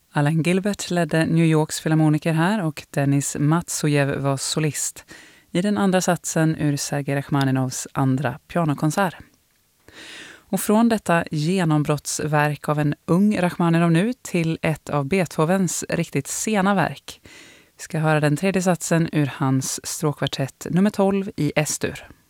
Alan Gilbert ledde New Yorks filharmoniker här och Denis Matsujev var solist i den andra satsen ur Sergej Rachmaninovs andra pianokonsert. Och från detta genombrottsverk av en ung Rachmaninov nu till ett av Beethovens riktigt sena verk. Vi ska höra den tredje satsen ur hans stråkkvartett nummer 12 i S-dur.